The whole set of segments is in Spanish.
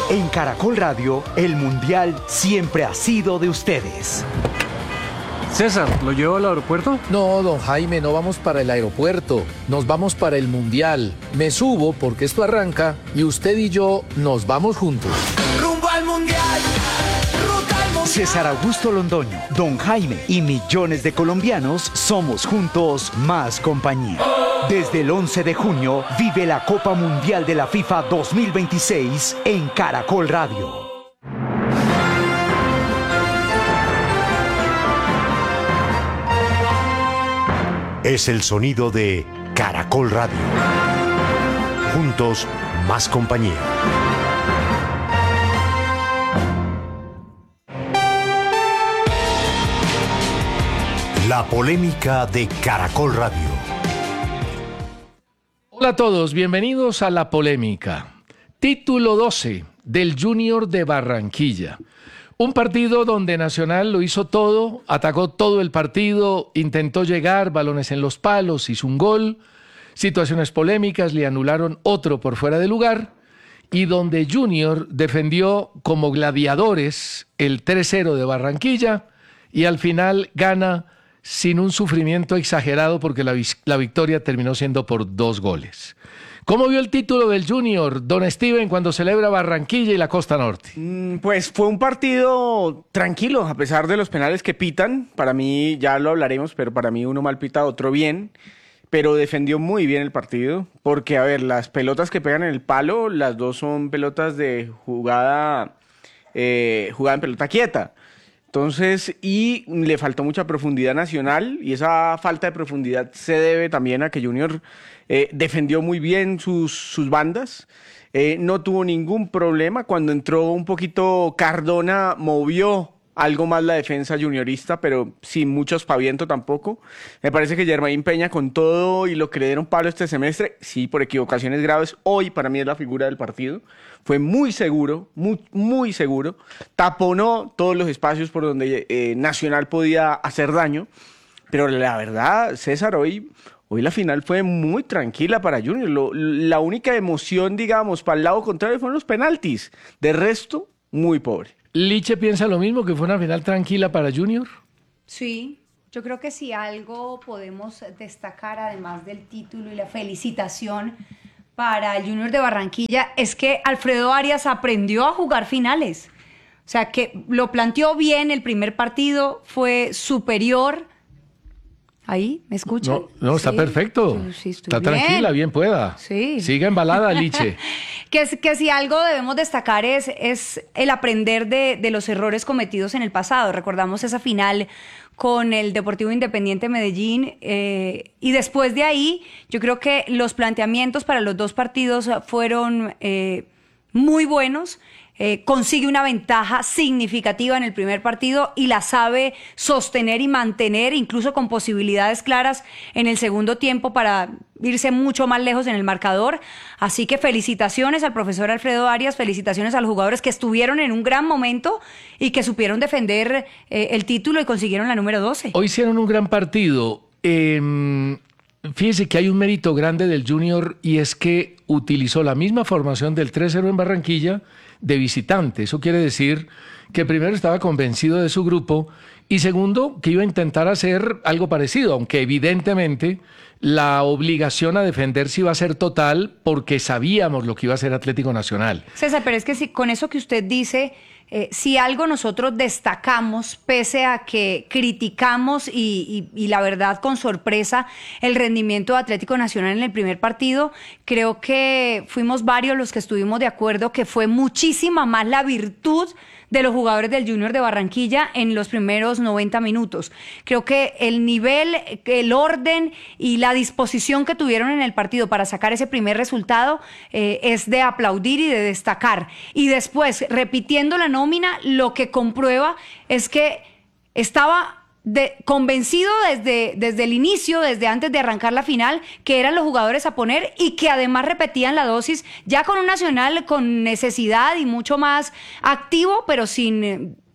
En Caracol Radio, el Mundial siempre ha sido de ustedes. César, ¿lo llevo al aeropuerto? No, don Jaime, no vamos para el aeropuerto. Nos vamos para el Mundial. Me subo porque esto arranca y usted y yo nos vamos juntos. Rumbo al Mundial. Ruta al Mundial. César Augusto Londoño, don Jaime y millones de colombianos somos juntos más compañía. Desde el 11 de junio vive la Copa Mundial de la FIFA 2026 en Caracol Radio. Es el sonido de Caracol Radio. Juntos, más compañía. La polémica de Caracol Radio. Hola a todos, bienvenidos a La Polémica. Título 12 del Junior de Barranquilla. Un partido donde Nacional lo hizo todo, atacó todo el partido, intentó llegar, balones en los palos, hizo un gol, situaciones polémicas, le anularon otro por fuera de lugar, y donde Junior defendió como gladiadores el 3-0 de Barranquilla y al final gana sin un sufrimiento exagerado porque la victoria terminó siendo por 2 goles. ¿Cómo vio el título del Junior, don Steven, cuando celebra Barranquilla y la Costa Norte? Pues fue un partido tranquilo, a pesar de los penales que pitan. Para mí, ya lo hablaremos, pero para mí uno mal pita, otro bien. Pero defendió muy bien el partido, porque, a ver, las pelotas que pegan en el palo, las dos son pelotas de jugada en pelota quieta. Entonces, y le faltó mucha profundidad Nacional, y esa falta de profundidad se debe también a que Junior defendió muy bien sus bandas, no tuvo ningún problema. Cuando entró un poquito Cardona, movió algo más la defensa juniorista, pero sin mucho aspaviento tampoco. Me parece que Germain Peña, con todo y lo que le dieron palo este semestre, sí, por equivocaciones graves, hoy para mí es la figura del partido. Fue muy seguro, muy seguro. Taponó todos los espacios por donde Nacional podía hacer daño. Pero la verdad, César, hoy la final fue muy tranquila para Junior. La única emoción, digamos, para el lado contrario fueron los penaltis. De resto, muy pobre. ¿Liche piensa lo mismo, que fue una final tranquila para Junior? Sí, yo creo que si algo podemos destacar, además del título y la felicitación para el Junior de Barranquilla, es que Alfredo Arias aprendió a jugar finales. O sea, que lo planteó bien, el primer partido fue superior. ¿Ahí? ¿Me escuchan? No, está perfecto. Sí, está bien. Tranquila, bien pueda. Sí. Siga embalada, Liche. Que si algo debemos destacar es el aprender de los errores cometidos en el pasado. Recordamos esa final con el Deportivo Independiente Medellín, y después de ahí yo creo que los planteamientos para los dos partidos fueron muy buenos. Consigue una ventaja significativa en el primer partido y la sabe sostener y mantener, incluso con posibilidades claras en el segundo tiempo para irse mucho más lejos en el marcador. Así que felicitaciones al profesor Alfredo Arias, felicitaciones a los jugadores que estuvieron en un gran momento y que supieron defender el título y consiguieron la número 12. Hoy hicieron un gran partido. Fíjese que hay un mérito grande del Junior, y es que utilizó la misma formación del 3-0 en Barranquilla de visitante. Eso quiere decir que primero estaba convencido de su grupo y segundo que iba a intentar hacer algo parecido, aunque evidentemente la obligación a defenderse iba a ser total porque sabíamos lo que iba a hacer Atlético Nacional. César, pero es que si, con eso que usted dice, si algo nosotros destacamos, pese a que criticamos y la verdad con sorpresa el rendimiento de Atlético Nacional en el primer partido, creo que fuimos varios los que estuvimos de acuerdo que fue muchísima más la virtud de los jugadores del Junior de Barranquilla en los primeros 90 minutos. Creo que el nivel, el orden y la disposición que tuvieron en el partido para sacar ese primer resultado es de aplaudir y de destacar. Y después, repitiendo la nómina, lo que comprueba es que estaba convencido desde el inicio, desde antes de arrancar la final, que eran los jugadores a poner y que además repetían la dosis, ya con un Nacional con necesidad y mucho más activo, pero sin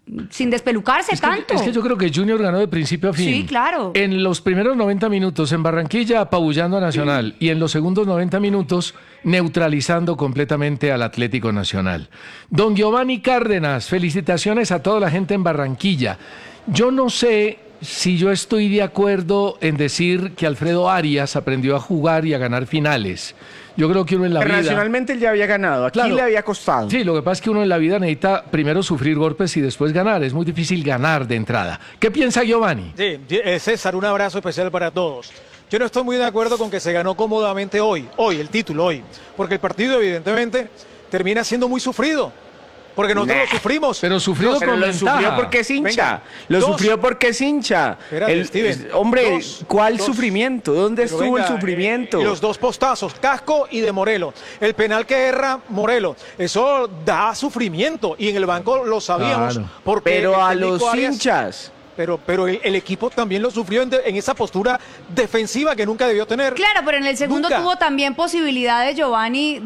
sin despelucarse tanto. Es que yo creo que Junior ganó de principio a fin. Sí, claro. En los primeros 90 minutos en Barranquilla apabullando a Nacional y en los segundos 90 minutos neutralizando completamente al Atlético Nacional. Don Giovanni Cárdenas, felicitaciones a toda la gente en Barranquilla. Yo no sé si yo estoy de acuerdo en decir que Alfredo Arias aprendió a jugar y a ganar finales. Yo creo que uno en la vida... Internacionalmente él ya había ganado, aquí Claro. le había costado. Sí, lo que pasa es que uno en la vida necesita primero sufrir golpes y después ganar. Es muy difícil ganar de entrada. ¿Qué piensa Giovanni? Sí, César, un abrazo especial para todos. Yo no estoy muy de acuerdo con que se ganó cómodamente hoy, el título hoy, porque el partido evidentemente termina siendo muy sufrido, porque nosotros lo sufrimos. Pero sufrido Pero con lo ventaja. sufrió porque es hincha. Venga, Lo dos. sufrió porque es hincha. Espérate, Steven. Hombre, Dos. ¿cuál sufrimiento? ¿Dónde Pero estuvo venga, el sufrimiento? y los dos postazos, Casco y de Morelo. El penal que erra Morelo, eso da sufrimiento y en el banco lo sabíamos. Claro. Porque Pero el a técnico los Arias- hinchas. Pero el equipo también lo sufrió en esa postura defensiva que nunca debió tener. Claro, pero en el segundo Nunca. tuvo también posibilidades Giovanni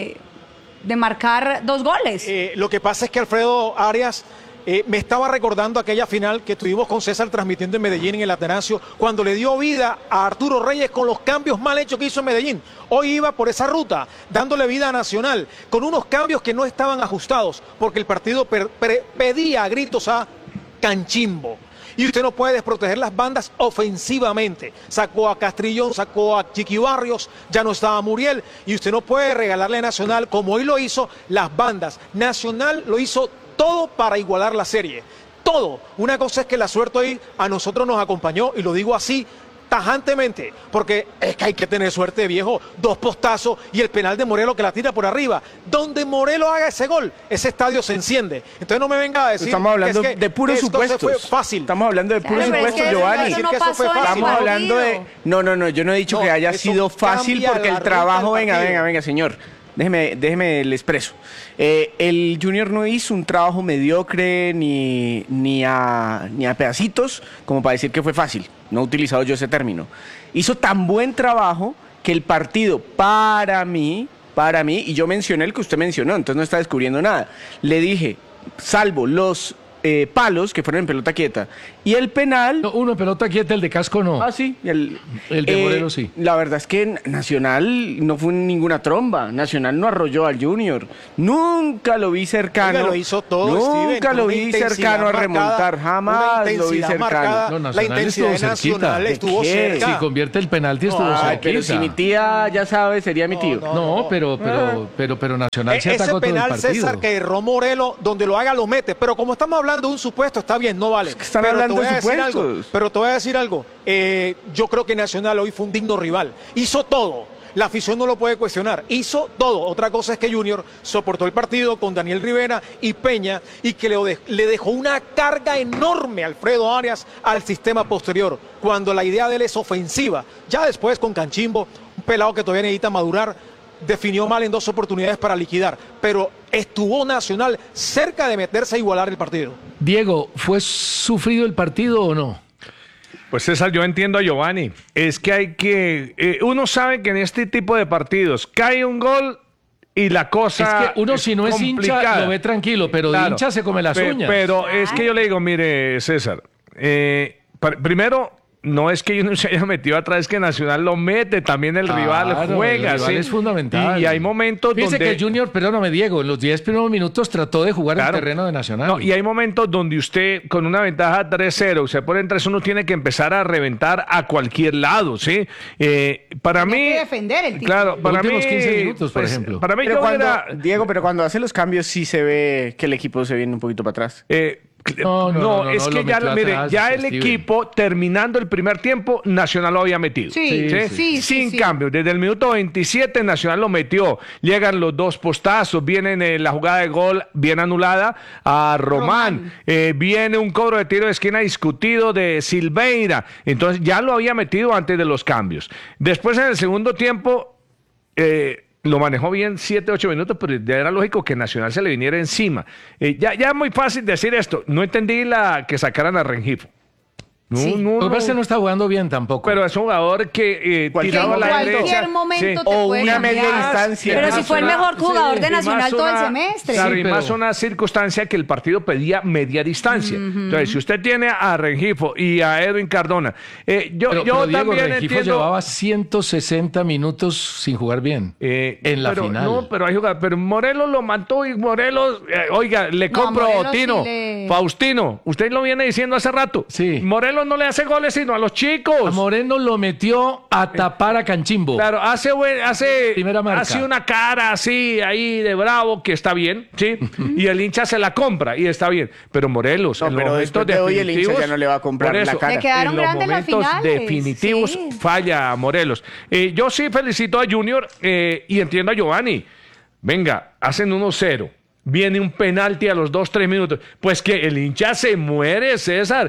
de marcar 2 goles. Lo que pasa es que Alfredo Arias me estaba recordando aquella final que tuvimos con César transmitiendo en Medellín en el Atanasio, cuando le dio vida a Arturo Reyes con los cambios mal hechos que hizo en Medellín. Hoy iba por esa ruta, dándole vida a Nacional, con unos cambios que no estaban ajustados, porque el partido pedía a gritos a Canchimbo. Y usted no puede desproteger las bandas ofensivamente. Sacó a Castrillón, sacó a Chiqui Barrios, ya no estaba Muriel. Y usted no puede regalarle a Nacional, como hoy lo hizo, las bandas. Nacional lo hizo todo para igualar la serie. Todo. Una cosa es que la suerte hoy a nosotros nos acompañó, y lo digo así tajantemente, porque es que hay que tener suerte, viejo. 2 postazos y el penal de Morelo que la tira por arriba. Donde Morelo haga ese gol, ese estadio se enciende. Entonces no me venga a decir Estamos hablando que es que de puros esto se supuestos. fue fácil. Estamos hablando de Claro, puros pero es que supuestos, eso Giovanni. no Decir que eso pasó fue en el fácil. Estamos hablando de... partido. No, yo no he dicho No, que haya eso sido fácil cambia porque la el ruta trabajo... del partido. Venga, señor. Déjeme el expreso. El Junior no hizo un trabajo mediocre ni a pedacitos como para decir que fue fácil. No he utilizado yo ese término. Hizo tan buen trabajo que el partido para mí, y yo mencioné el que usted mencionó, entonces no está descubriendo nada. Le dije, salvo los palos que fueron en pelota quieta y el penal... No, uno en pelota quieta, el de Casco no. Ah, sí. El de Morelo sí. La verdad es que Nacional no fue ninguna tromba. Nacional no arrolló al Junior. Nunca lo vi cercano. Oiga, lo hizo todo, Nunca Steven, lo una vi intensidad cercano a marcada, remontar. una Jamás lo vi intensidad cercano. marcada. No, Nacional La intensidad estuvo nacional cerquita. estuvo ¿De qué? cerca. Si convierte el penalti estuvo Ay, cerquita. pero si mi tía ya sabe, sería mi tío. No, pero Nacional se Ese atacó todo el penal, partido. César, que erró Morelo, donde lo haga lo mete. Pero como estamos hablando de un supuesto, está bien, no vale. que están Pero hablando te voy de a decir supuestos. algo, pero te voy a decir algo. Yo creo que Nacional hoy fue un digno rival. Hizo todo. La afición no lo puede cuestionar. Hizo todo. Otra cosa es que Junior soportó el partido con Daniel Rivera y Peña y que le dejó una carga enorme a Alfredo Arias al sistema posterior, cuando la idea de él es ofensiva. Ya después con Canchimbo, un pelado que todavía necesita madurar, definió mal en 2 oportunidades para liquidar, pero estuvo Nacional cerca de meterse a igualar el partido. Diego, ¿fue sufrido el partido o no? Pues César, yo entiendo a Giovanni. Es que hay que... uno sabe que en este tipo de partidos cae un gol y la cosa... Es que uno si no es hincha complicada. lo ve tranquilo, pero de hincha se come las uñas. Pero es que yo le digo, mire, César, primero... No es que uno se haya metido atrás, es que Nacional lo mete, también el rival Claro, juega. el rival ¿sí? es fundamental. Y hay momentos Fíjese donde... que Junior, perdóname Diego, en los 10 primeros minutos trató de jugar Claro. en terreno de Nacional. No, y hay momentos donde usted, con una ventaja 3-0, se pone en 3, uno tiene que empezar a reventar a cualquier lado, ¿sí? Para mí... que defender el título. Claro, para Los últimos mí... 15 minutos, por ejemplo. Para mí Pero yo cuando, hubiera... Diego, pero cuando hace los cambios sí se ve que el equipo se viene un poquito para atrás. No, es no, que lo ya, metió mire, atrás, ya el Steven. equipo, terminando el primer tiempo, Nacional lo había metido. Sí. Sin cambio, desde el minuto 27 Nacional lo metió. Llegan los 2 postazos, viene la jugada de gol bien anulada a Román. Viene un cobro de tiro de esquina discutido de Silveira. Entonces ya lo había metido antes de los cambios. Después en el segundo tiempo... lo manejó bien 7-8 minutos, pero ya era lógico que Nacional se le viniera encima. Ya es muy fácil decir esto. No entendí que sacaran a Rengifo. Sí. Lo que pasa es que no está jugando bien tampoco. Pero es un jugador que tiraba a la cualquier derecha. momento Sí. te O puede una cambiar. media distancia. Pero Y si más fue el una- mejor jugador de y más Nacional todo el una- semestre. Claro, Sí, y pero- más una circunstancia que el partido pedía media distancia. Entonces, si usted tiene a Rengifo y a Edwin Cardona, yo pero Diego también Rengifo entiendo. llevaba 160 minutos sin jugar bien en la pero, final. No, pero hay jugadores. Pero Morelos lo mató y Morelos, oiga, le No, compro Morelos Tino, sí le- Faustino. Usted lo viene diciendo hace rato. Sí. Morelos no le hace goles sino a los chicos. A Moreno lo metió a tapar a Canchimbo. Claro, hace Primera marca. una cara así ahí de bravo que está bien, ¿sí? Y el hincha se la compra y está bien. Pero Morelos, No, en pero los después momentos de hoy el hincha definitivos, ya no le va a comprar por la eso, cara. Le quedaron en los grandes las momentos finales, definitivos sí. falla a Morelos. Yo sí felicito a Junior y entiendo a Giovanni. Venga, hacen 1-0. Viene un penalti a los 2-3 minutos. Pues que el hincha se muere, César.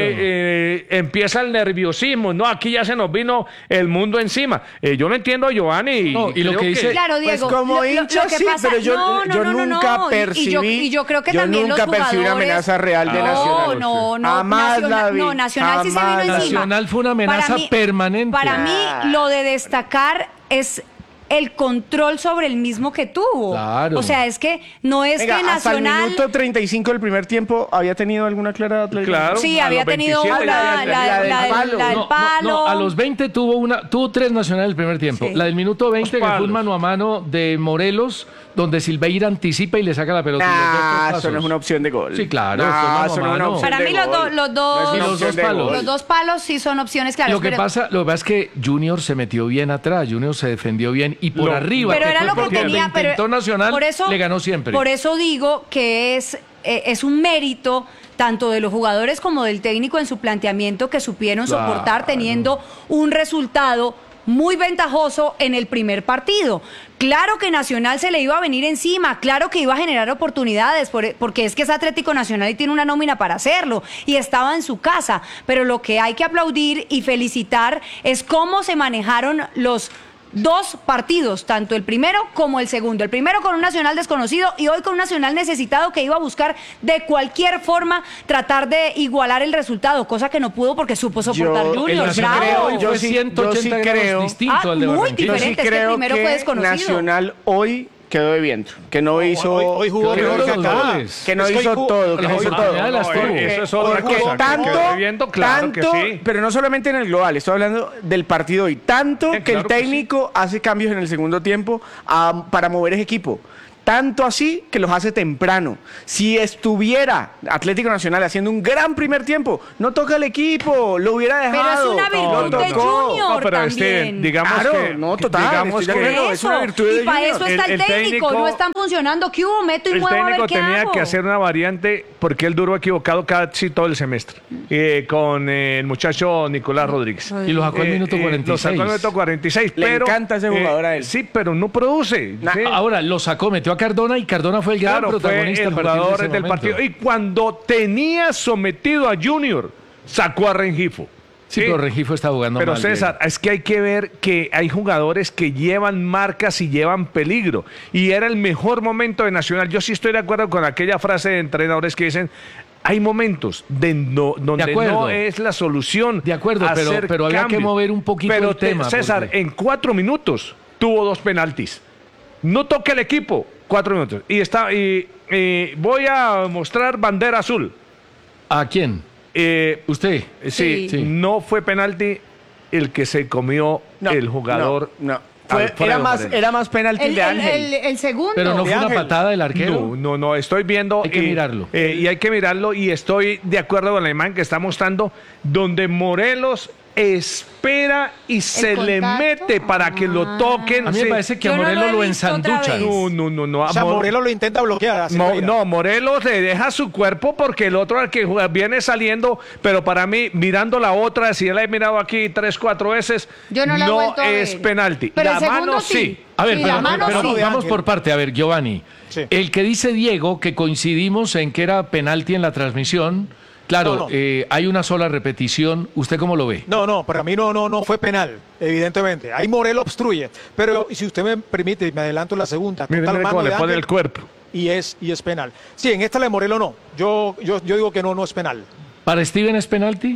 Empieza el nerviosismo. No, aquí ya se nos vino el mundo encima. Yo no entiendo a Giovanni. No, y lo creo que dice- Claro, Diego. Pues como hincha que sí, pasa- pero yo, no, no, yo no, no, nunca no. percibí, Y yo creo que también nunca los percibí una jugadores- amenaza real de Nacional. No, no, Jamás Nacional, la vi. no, Nacional sí se vino jamás la vi. encima. Nacional fue una amenaza permanente. Para mí, lo de destacar es el control sobre el mismo que tuvo. Claro. O sea, es que no es Venga, que hasta el Nacional... minuto 35 del primer tiempo había tenido alguna clara Atlético. Claro. Sí, a había los tenido 27 la ya del del palo. palo. A los 20 tuvo 3 Nacional el primer tiempo. Sí. La del minuto 20 que fue palos. un mano a mano de Morelos, donde Silveira anticipa y le saca la pelota. y los dos Nah, tostazos. eso no es una opción de gol. Sí, claro, Nah, eso es mano a eso no es una mano. opción Para de mí los gol. dos- los No dos- es una Y los opción dos de palos. gol. Los dos palos sí son opciones claras. Lo que pasa es que Junior se metió bien atrás, Junior se defendió bien y por arriba. Pero era fue lo que porque tenía, le intentó pero Nacional, por eso, le ganó siempre. Por eso digo que es un mérito tanto de los jugadores como del técnico en su planteamiento que supieron Claro. soportar teniendo un resultado muy ventajoso en el primer partido. Claro que Nacional se le iba a venir encima, claro que iba a generar oportunidades, porque es que es Atlético Nacional y tiene una nómina para hacerlo, y estaba en su casa, pero lo que hay que aplaudir y felicitar es cómo se manejaron los dos partidos, tanto el primero como el segundo. El primero con un Nacional desconocido y hoy con un Nacional necesitado que iba a buscar de cualquier forma tratar de igualar el resultado, cosa que no pudo porque supo soportar Yo- El Junior. Nacional Bravo. hoy yo fue sí- 180 yo sí grados creo- distinto al de muy Barranquilla. Yo sí diferente, es que el creo primero fue que desconocido. Nacional hoy quedó debiendo. Que no hizo... Hoy jugó que mejor no que hizo acá. goles. Que no Es que hoy hizo jugó- todo, que las no hizo todo. oportunidades las tuvo. Eso es otra Porque cosa. tanto, que quedó viendo, claro tanto, que sí. pero no solamente en el global, estoy hablando del partido hoy. Tanto que claro el que sí. técnico hace cambios en el segundo tiempo para mover ese equipo. Tanto así que los hace temprano. Si estuviera Atlético Nacional haciendo un gran primer tiempo, no toca el equipo, lo hubiera Pero es dejado. una virtud Lo de tocó. Junior No, pero también. digamos Claro, que no, total, digamos estoy de que acuerdo. Por es una eso. virtud de Y para Junior. eso está el técnico, no están funcionando. ¿Qué hubo? Meto y el muevo a ver técnico qué tenía hago. que hacer una variante porque él duró equivocado casi todo el semestre con el muchacho Nicolás Rodríguez. Y lo sacó al minuto Lo 46. sacó al minuto 46. Le pero, encanta ese jugador a él. Sí, pero no produce. ¿sí? Ahora lo sacó, metió a Cardona y Cardona fue el gran Claro, fue protagonista el a partir de jugador ese del momento. partido. Y cuando tenía sometido a Junior, sacó a Rengifo. Sí, pero Rengifo está jugando Pero mal. César, Diego. es que hay que ver que hay jugadores que llevan marcas y llevan peligro. Y era el mejor momento de Nacional. Yo sí estoy de acuerdo con aquella frase de entrenadores que dicen, hay momentos donde acuerdo. no es la solución. De acuerdo, hacer pero había que cambios. mover un poquito Pero el tema, César, porque- en 4 minutos tuvo 2 penaltis. No toca el equipo, 4 minutos. Y voy a mostrar bandera azul. ¿A quién? ¿Usted? Sí, Sí. no fue penalti el que se comió No, el jugador. No. Fue- Alfredo Moreno. era más penalti El, de el- Ángel. el segundo. Pero no De fue una Ángel. patada del arquero. No, estoy viendo. Hay que mirarlo. Y hay que mirarlo y estoy de acuerdo con la imagen que está mostrando, donde Morelos espera y se le contacto? mete para que lo toquen. A mí me Sí. parece que Yo a no lo Morelos he lo visto otra ensanduchan. vez. No. O sea, Morelos lo intenta bloquear. a Silveira. No, Morelos le deja su cuerpo porque el otro al que viene saliendo, pero para mí, mirando la otra, si la he mirado aquí 3, 4 veces, Yo no la he vuelto a es ver. penalti. Pero la el segundo mano sí. A ver, Sí, pero, la mano pero sí. vamos Ángel. por parte. A ver, Giovanni. Sí. El que dice Diego, que coincidimos en que era penalti en la transmisión. Claro, No. hay una sola repetición. ¿Usted cómo lo ve? No, para mí no fue penal, evidentemente. Ahí Morelos obstruye. Pero si usted me permite, me adelanto en la segunda. Mire, Total mire mano cómo le de pone Ángel el cuerpo. y es penal. Sí, en esta la de Morelos no. Yo digo que no es penal. ¿Para Steven es penalti?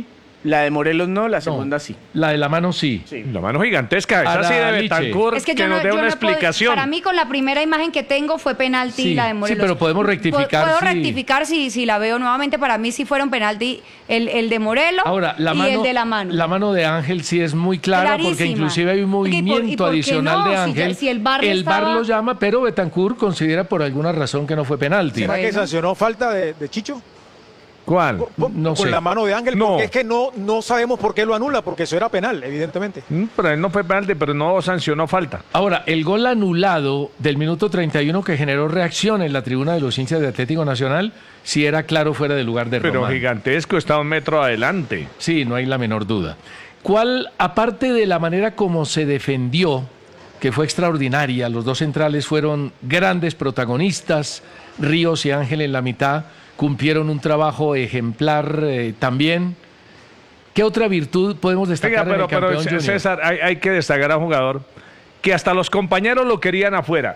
La de Morelos no, la segunda sí. La de la mano sí. La mano gigantesca, esa sí de Araliche. Betancourt, Es que que nos dé una explicación. Para mí, con la primera imagen que tengo fue penalti Sí, la de sí, Morelos. pero podemos rectificar Puedo si- rectificar si la veo nuevamente. Para mí sí fueron penalti el de Morelos Ahora, la y mano, el de la mano. La mano de Ángel sí es muy clara, porque Clarísima. inclusive hay un ¿Y movimiento por qué adicional no? de Si ya- Ángel. si el VAR le VAR estaba- lo llama, pero Betancourt considera por alguna razón que no fue penalti. ¿Será que Bueno. sancionó falta de Chicho? ¿Cuál? No Con sé. la mano de Ángel, No. porque es que no sabemos por qué lo anula, porque eso era penal, evidentemente. Pero él no fue penalti, pero no sancionó falta. Ahora, el gol anulado del minuto 31 que generó reacción en la tribuna de los hinchas de Atlético Nacional, sí era claro fuera de lugar de Pero Román. gigantesco, está 1 metro adelante. Sí, no hay la menor duda. ¿Cuál, aparte de la manera como se defendió, que fue extraordinaria, los dos centrales fueron grandes protagonistas, Ríos y Ángel en la mitad cumplieron un trabajo ejemplar también? ¿Qué otra virtud podemos destacar Oiga, en el campeón junior? César, hay que destacar a un jugador que hasta los compañeros lo querían afuera.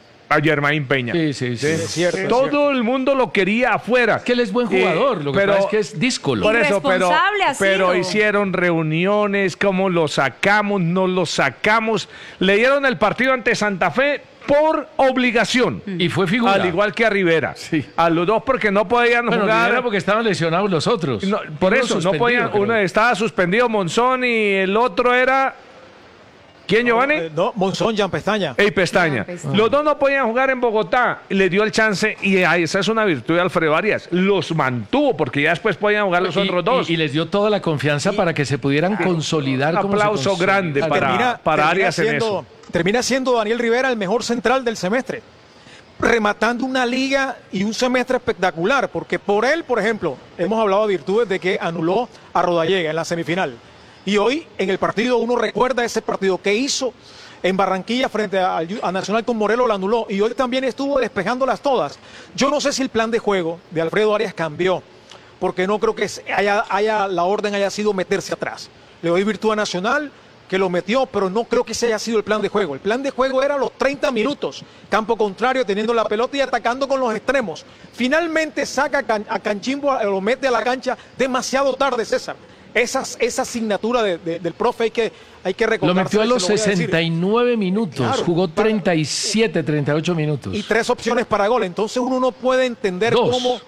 A Germain Peña. Sí, sí, sí. Es cierto. es Todo cierto. el mundo lo quería afuera. Es que él es buen jugador, lo que pero- pasa es que es díscolo. Por eso, Irresponsable ha pero sido. hicieron reuniones, cómo lo sacamos, no lo sacamos. Le dieron el partido ante Santa Fe por obligación. Y fue figura. Al igual que a Rivera. Sí. A los dos porque no podían Bueno, jugar. Rivera porque estaban lesionados los otros. No, por Uno eso, no suspendido, podían. creo. Uno estaba suspendido Monzón y el otro era. ¿Quién, Giovanni? No, Monzón, Jan Pestaña. Ey, Pestaña. Ah, Pestaña. Los dos no podían jugar en Bogotá. Le dio el chance y esa es una virtud de Alfredo Arias. Los mantuvo porque ya después podían jugar los otros dos. Y les dio toda la confianza para que se pudieran consolidar. Un como se aplauso consolidaron. grande para Arias en eso. Termina siendo Daniel Rivera el mejor central del semestre, rematando una liga y un semestre espectacular, porque por él, por ejemplo, hemos hablado de virtudes de que anuló a Rodallega en la semifinal. Y hoy en el partido uno recuerda ese partido que hizo en Barranquilla frente a Nacional con Morelos, la anuló. Y hoy también estuvo despejándolas todas. Yo no sé si el plan de juego de Alfredo Arias cambió, porque no creo que la orden haya sido meterse atrás. Le doy virtud a Nacional, que lo metió, pero no creo que ese haya sido el plan de juego. El plan de juego era los 30 minutos, campo contrario, teniendo la pelota y atacando con los extremos. Finalmente saca a Canchimbo, lo mete a la cancha demasiado tarde, César. Esa asignatura del profe hay que recordar. Lo metió a los 69 minutos, Claro, jugó 37, 38 minutos. Y 3 opciones para gol. Entonces uno no puede entender Dos. cómo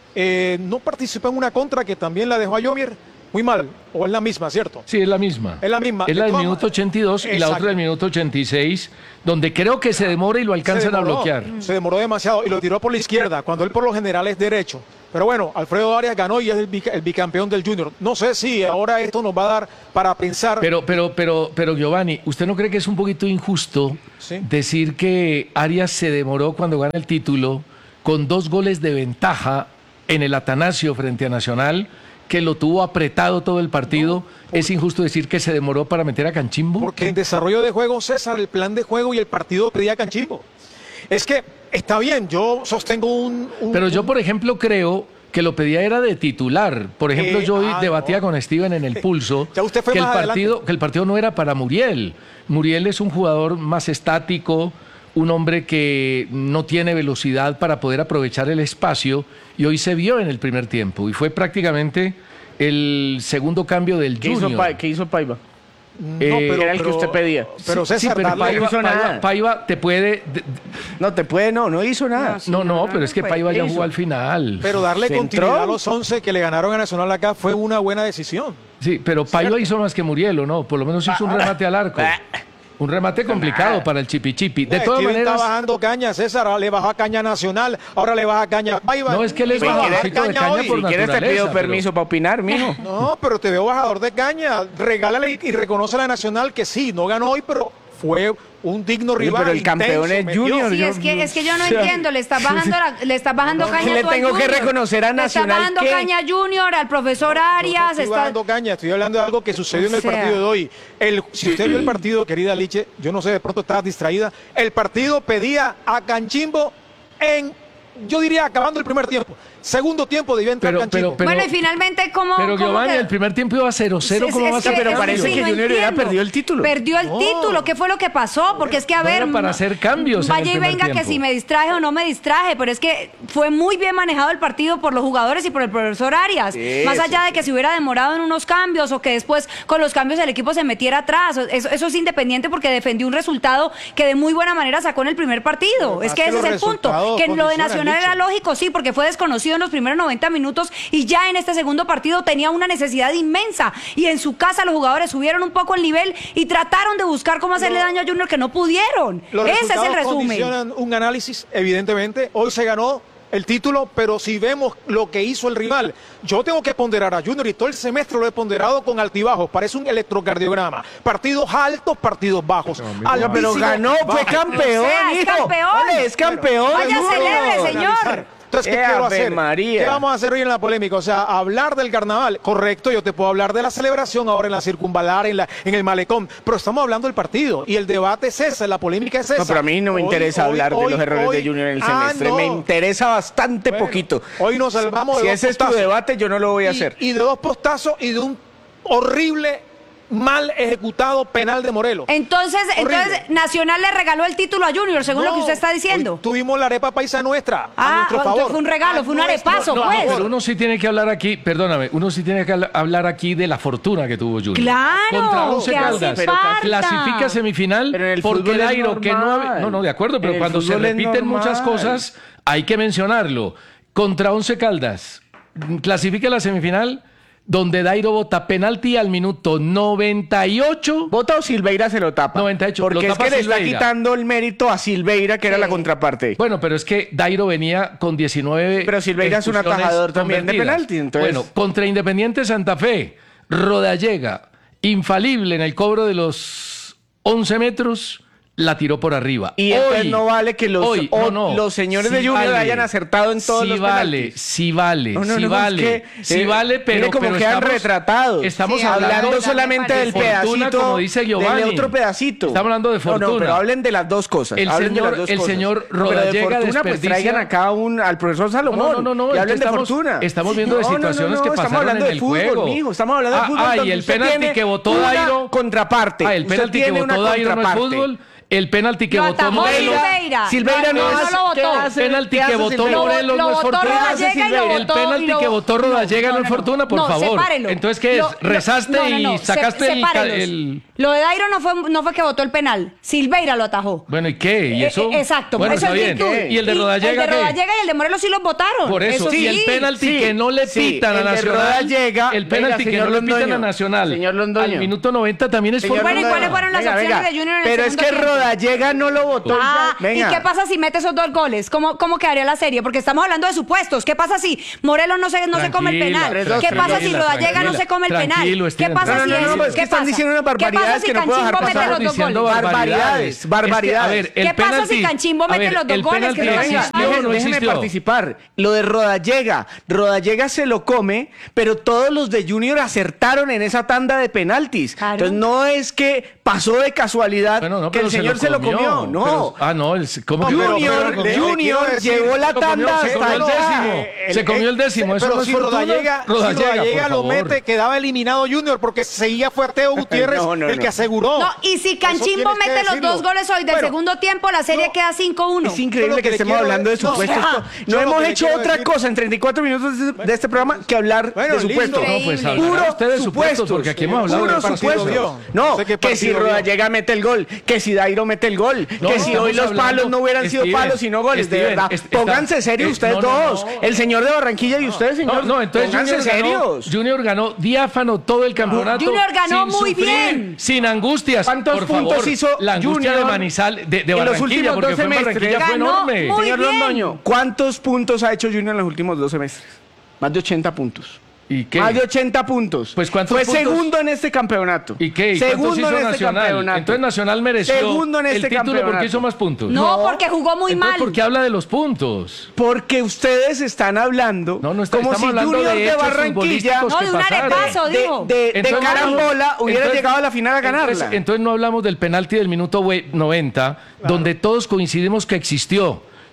no participó en una contra que también la dejó a Llovier muy mal. O es la misma, ¿cierto? Sí, es la misma. Es la misma. Es la De del todas minuto 82 y la Exacto. otra del minuto 86, donde creo que se demora y lo alcanzan a bloquear. Se demoró demasiado y lo tiró por la izquierda, cuando él por lo general es derecho. Pero bueno, Alfredo Arias ganó y es el bicampeón del Junior. No sé si ahora esto nos va a dar para pensar. Pero Giovanni, ¿usted no cree que es un poquito injusto Sí. decir que Arias se demoró cuando gana el título con 2 goles de ventaja en el Atanasio frente a Nacional, que lo tuvo apretado todo el partido? ¿Es injusto decir que se demoró para meter a Canchimbo? Porque en desarrollo de juego, César, el plan de juego y el partido pedía a Canchimbo. Es que está bien, yo sostengo Pero yo, por ejemplo, creo que lo pedía era de titular. Por ejemplo, yo hoy debatía no. con Steven en el Pulso Ya usted fue que más adelante. que el partido no era para Muriel. Muriel es un jugador más estático, un hombre que no tiene velocidad para poder aprovechar el espacio, y hoy se vio en el primer tiempo y fue prácticamente el segundo cambio del Junior. ¿Qué hizo Paiva? pero era el que usted pedía. Pero Sí, César, pero darle- no hizo nada. Paiva te puede... No hizo nada. No, pero es que Paiva ya hizo. jugó al final. pero darle Centró. continuidad a los 11 que le ganaron a Nacional acá fue una buena decisión. Sí, pero Paiva hizo más que Muriel, ¿o no? Por lo menos hizo un remate al arco. Un remate complicado para el Chipi. De todas Steven está maneras, bajando caña, César, ahora le bajó a caña Nacional, ahora le baja caña a Paiva. no es que le Sí, baja bajar bajito de caña hoy. por Si quieres te naturaleza, pido pero- permiso para opinar, mijo. No, pero te veo bajador de caña. Regálale y reconoce a la Nacional que sí, no ganó hoy, pero fue un digno Oye, rival. pero el campeón intenso, es metió. Junior. Sí, es que yo no entiendo, le estás bajando caña le tú al tengo que Junior. reconocer a Le Nacional estás bajando que- caña a Junior, al profesor No Arias. estoy está- bajando caña, estoy hablando de algo que sucedió en el O sea. partido de hoy. Si usted vio el partido, querida Liche, yo no sé, de pronto estabas distraída. El partido pedía a Canchimbo en yo diría acabando el primer tiempo. Segundo tiempo debía entrar Canchimbo. Bueno, y finalmente, ¿cómo? Pero Giovanni, quedó? el primer tiempo iba 0-0, ¿cómo va a ser? Pero parece sí, que no Junior hubiera entiendo. perdido el título. Perdió el título, ¿qué fue lo que pasó? Porque es que, a No ver, era para hacer cambios en vaya el y primer venga tiempo. que si me distraje o no me distraje, pero es que fue muy bien manejado el partido por los jugadores y por el profesor Arias. Más allá de que se hubiera demorado en unos cambios o que después con los cambios el equipo se metiera atrás, eso es independiente porque defendió un resultado que de muy buena manera sacó en el primer partido. Es que ese es el punto. Que lo de Nacional era lógico, sí, porque fue desconocido en los primeros 90 minutos y ya en este segundo partido tenía una necesidad inmensa y en su casa los jugadores subieron un poco el nivel y trataron de buscar cómo hacerle daño a Junior que no pudieron. Los Ese es el resultados resumen. condicionan un análisis, evidentemente. Hoy se ganó el título, pero si vemos lo que hizo el rival, yo tengo que ponderar a Junior y todo el semestre lo he ponderado con altibajos, parece un electrocardiograma, partidos altos, partidos bajos. Pero ganó, fue campeón, O sea, es hijo. campeón. Ole, es campeón. Vaya, Junior. celebre, señor. Entonces, ¿qué Ave quiero hacer? María. ¿Qué vamos a hacer hoy en la polémica? O sea, hablar del carnaval, correcto, yo te puedo hablar de la celebración ahora en la circunvalar, en el malecón, pero estamos hablando del partido y el debate es ese, la polémica es esa. No, pero a mí no me interesa hablar de los errores de Junior en el semestre. no. Me interesa bastante poquito. Hoy nos salvamos de Si dos ese es tu postazos. debate, yo no lo voy a hacer. Y de dos postazos y de un horrible, mal ejecutado penal de Morelos. Entonces, Horrible. Nacional le regaló el título a Junior, según lo que usted está diciendo. Hoy tuvimos la arepa paisa nuestra a nuestro entonces favor. fue un regalo, fue un arepazo, No, pues. pero uno sí tiene que hablar aquí, perdóname, uno sí tiene que hablar aquí de la fortuna que tuvo Junior. Claro, Contra Once que hace Caldas. falta. Clasifica semifinal Pero en el porque fútbol es Dairo, que no... normal. No, de acuerdo, En pero el cuando se fútbol es repiten muchas normal. cosas, hay que mencionarlo. Contra Once Caldas, clasifica la semifinal donde Dairo bota penalti al minuto 98. ¿Vota o Silveira se lo tapa? 98, Porque lo es tapa que le está Silveira. quitando el mérito a Silveira, que era la contraparte. Bueno, pero es que Dairo venía con 19. Pero Silveira es un expulsiones atajador también de convertidas. penalti, entonces- Bueno, contra Independiente Santa Fe, Rodallega, infalible en el cobro de los 11 metros, la tiró por arriba. Y entonces no vale que los señores de Junior hayan acertado en todos los penaltis. Sí vale, No, sí es vale, que, sí vale, pero mire cómo pero quedan estamos- retratados. Estamos Sí, hablando solamente del fortuna, pedacito, como dice Giovanni. del otro pedacito. Estamos hablando de fortuna. No, pero hablen de las dos cosas. El hablen de señor- las dos el cosas. señor Pero de Rodallega fortuna, pues desperdicia- traigan acá al profesor Salomón. No, y es hablen que de fortuna. estamos viendo de situaciones que estamos pasaron hablando en de el fútbol, juego. mijo, estamos hablando de fútbol. Y donde el usted penalti tiene que votó una Dairo. contraparte. El Usted penalti que tiene una votó Dairo no es contraparte. fútbol. El penalti que Lo votó atajó Morelos. Silveira. Silveira no no hace- lo ¿qué votó. hace? Penalti ¿Qué que hace votó Silveira? Morelos no es votó fortuna. Rodallega y lo El votó, penalti que votó Rodallega no es fortuna, por favor. Sepárelo. Entonces, ¿qué es? ¿Rezaste y sacaste el...? Lo de Dairo no fue que votó el penal. Silveira lo atajó. Bueno, ¿y qué? ¿Y eso? Exacto, Bueno, eso está es bien. virtud. ¿Y el de Rodallega El de qué? Rodallega y el de Morelos sí los votaron. Por eso, y el penalti que no le pitan a el de Nacional, Rodallega, el penalti venga, que no señor le pitan a Londoño, Nacional, señor Londoño. al minuto 90 también es Señor fortuna. Bueno, ¿y cuáles fueron las opciones de Junior en el Pero es segundo que tiempo? Rodallega no lo votó. Venga. ¿Y qué pasa si mete esos dos goles? ¿Cómo quedaría la serie? Porque estamos hablando de supuestos. ¿Qué pasa si Morelos no se come el penal? Tranquila, ¿Qué pasa si tranquila, Rodallega no se come el penal? tranquilo, ¿Qué Steven, pasa si tranquilo. eso? No, es que ¿Qué están pasa? diciendo unas ¿Qué pasa barbaridades si que no puedo dejar Canchimbo mete pasar. los dos Diciendo goles? Barbaridades. A ver, el ¿Qué pasa penalti... si Canchimbo a mete ver, los dos el goles? penalti ¿Qué pasa? existió o no Déjeme existió? participar. Lo de Rodallega. Rodallega se lo come, pero todos los de Junior acertaron en esa tanda de penaltis. Claro. Entonces no es que pasó de casualidad Bueno, no, que pero el señor se lo comió. No. ¿Cómo que Junior, lo comió? Junior llevó la tanda se comió hasta el allá. décimo. Se comió el décimo. Eso Pero no es si fortuna. Rodallega por lo favor. mete, quedaba eliminado Junior porque seguía fue Teo Gutiérrez el que aseguró. No, y si Canchimbo tienes que mete los decirlo. dos goles hoy del Bueno, segundo tiempo, la serie no, queda 5-1. Es increíble Yo lo que que le estemos quiero hablando de decir- supuestos. No, No yo lo hemos que le hecho quiero otra decir- cosa en 34 minutos de este programa que hablar Bueno, de supuestos. listo. No, pues Increíble. hablarán Puro ustedes supuestos, porque aquí hemos hablado Puro de partidos. supuestos. No No, sé qué que si partido vio. Rodallega mete el gol, que si Dairo mete el gol, No, que si estamos hoy los hablando- palos no hubieran sido Steven, palos sino goles. De Steven, verdad, pónganse serios ustedes no, no, dos. no. El señor de Barranquilla y ustedes, señor. No, entonces pónganse serios. Junior ganó diáfano todo el campeonato. Junior ganó sin muy sufrir, bien. sin angustias. ¿Cuántos Por puntos favor, hizo la angustia Junior de Manizal, de en los Barranquilla, últimos porque 2 fue en semestres? Barranquilla, fue Ganó enorme. muy Señor bien. Londoño, ¿cuántos puntos ha hecho Junior en los últimos 2 semestres? Más de 80 puntos. ¿Y qué? Más de 80 puntos. Pues, ¿cuántos Fue puntos? segundo en este campeonato. ¿Y qué? ¿Y cuántos Segundo hizo en este Nacional? campeonato. Entonces Nacional mereció Segundo en este el título campeonato. porque hizo más puntos. No, porque jugó muy Entonces, mal. ¿por qué habla de los puntos? Porque ustedes están hablando No, como estamos si hablando Junior de de hechos Barranquilla futbolísticos No, que de un pasaron. arepazo, dijo. de Entonces, carambola hubiera entonces- llegado a la final a ganarla. Entonces no hablamos del penalti del minuto 90, donde todos coincidimos que existió.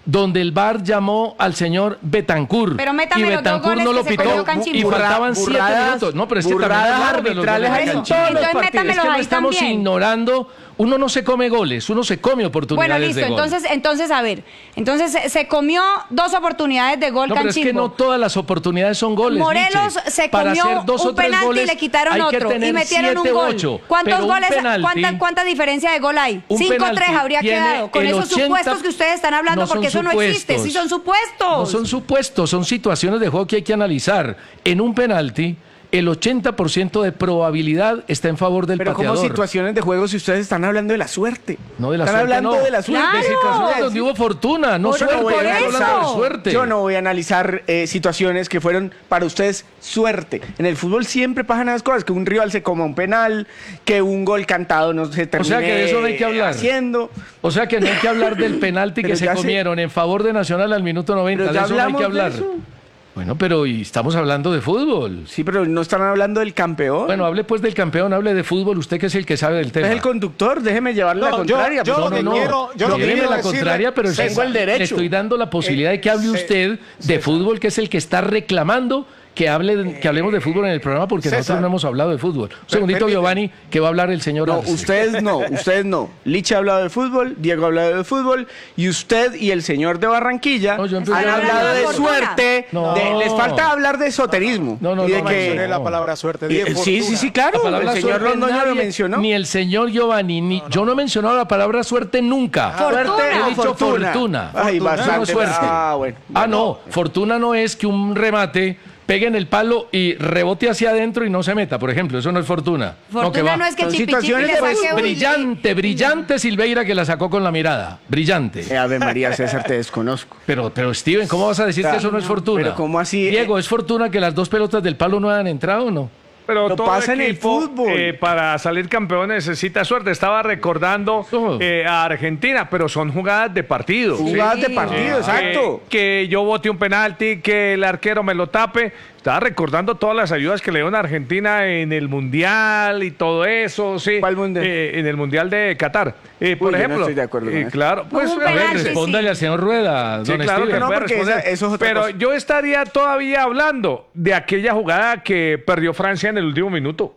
donde el VAR llamó al señor Betancur. Pero métame y los dos Betancur goles no que lo se pitó comió Canchimbo. y faltaban 7 minutos. No, pero es que también hablaron de los goles de arbitrales Canchimbo. hay en todos los Entonces partidos. Es que no estamos ignorando, uno no se come goles, uno se come oportunidades Bueno, listo, de gol. entonces, a ver, entonces se comió 2 oportunidades de gol No, pero Canchimbo. es que no todas las oportunidades son goles. Morelos Liche. se Para comió hacer 2 o un 3 penalti goles y le quitaron hay que otro tener y metieron 7 un u gol. 8, ¿Cuántos pero un goles, penalti- cuánta diferencia de gol hay? un 5-3 penalti habría tiene quedado. Con el esos 80 supuestos que ustedes están hablando, no son porque eso no existe. supuestos. Sí son supuestos. No son supuestos, son situaciones de juego que hay que analizar. En un penalti, el 80% de probabilidad está en favor del Pero pateador. como situaciones de juego si ustedes están hablando de la suerte. No de la están suerte, hablando no. de la suerte. Claro. De situaciones donde hubo fortuna, no Yo suerte. no voy a por Estamos analizar- hablando de suerte. Yo no voy a analizar situaciones que fueron para ustedes suerte. En el fútbol siempre pasan esas cosas, que un rival se coma un penal, que un gol cantado no se termine sea que de eso no hay que hablar. haciendo. O sea que no hay que hablar del penalti Pero que se ya comieron en favor de Nacional al minuto 90. Pero De ya eso no hay que hablamos de hablar. eso. Bueno, pero y estamos hablando de fútbol. Sí, pero no están hablando del campeón. Bueno, hable pues del campeón, hable de fútbol, usted que es el que sabe del tema. es el conductor, déjeme llevarle la No, contraria. yo pues. lo que quiero- yo lo que Lléveme quiero la decirle- contraria, pero Tengo el derecho. le estoy dando la posibilidad de que hable usted de fútbol, que es el que está reclamando que hablemos de fútbol en el programa, porque César. nosotros no hemos hablado de fútbol. Un segundito, permíteme. Giovanni, que va a hablar el señor No, Arce. ustedes no. Licha ha hablado de fútbol, Diego ha hablado de fútbol, y usted y el señor de Barranquilla No, yo empecé han a hablar hablado de de fortuna. suerte. No. Les falta hablar de esoterismo. No, y de no que- mencioné la palabra suerte. dije Sí, fortuna. sí, claro. La palabra El señor suerte Londoño lo nadie- mencionó. Ni el señor Giovanni, yo no he mencionado la palabra suerte nunca. Fortuna. He dicho Fortuna. fortuna. Ay, Fortuna, bastante. no suerte. Ah, bueno. No, fortuna no es que un remate pegue en el palo y rebote hacia adentro y no se meta, por ejemplo. Eso no es fortuna. Fortuna no es que Son Chipi Chipi situaciones le de saque un- Brillante Silveira que la sacó con la mirada. Brillante. Ave María César, te desconozco. Pero Steven, ¿cómo vas a decir que eso no es fortuna? Pero ¿cómo así? Diego, ¿es fortuna que las 2 pelotas del palo no hayan entrado o no? Pero Lo todo pasa en el equipo, fútbol. para salir campeón necesita suerte. Estaba recordando Oh. a Argentina, pero son jugadas de partido. Jugadas de partido, exacto. Que yo bote un penalti, que el arquero me lo tape. Estaba recordando todas las ayudas que le dieron a Argentina en el Mundial y todo eso, sí. ¿Cuál Mundial? En el Mundial de Qatar. Por yo no ejemplo. estoy de acuerdo con eso. Claro, pues un a ver, penalti, Respóndale al señor Rueda, sí, don claro Steven. que No, puede porque responder. eso es otra Pero cosa. yo estaría todavía hablando de aquella jugada que perdió Francia en el último minuto.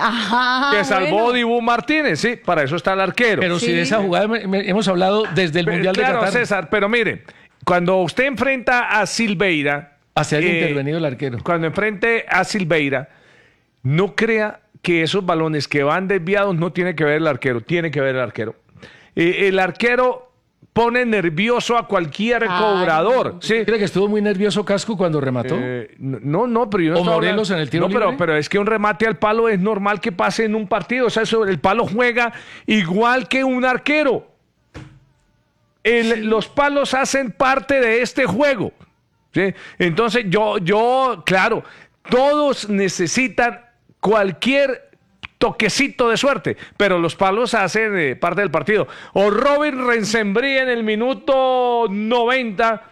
Ajá, Que salvó bueno. Dibu Martínez, sí, para eso está el arquero. Pero si Sí. de esa jugada hemos hablado desde el Pero, Mundial claro, de Qatar. César, pero mire, cuando usted enfrenta a Silveira... Hacia el intervenido el arquero. Cuando enfrente a Silveira, no crea que esos balones que van desviados no tiene que ver el arquero, tiene que ver el arquero. El arquero pone nervioso a cualquier cobrador, ¿sí? ¿Cree que estuvo muy nervioso Casco cuando remató? No, pero yo no ¿O estaba Morelos hablando- en el tiro No, pero, libre? pero es que un remate al palo es normal que pase en un partido. O sea, el palo juega igual que un arquero. Los palos hacen parte de este juego. ¿Sí? Entonces, claro, todos necesitan cualquier toquecito de suerte, pero los palos hacen parte del partido. O Robin Rensembrí en el minuto 90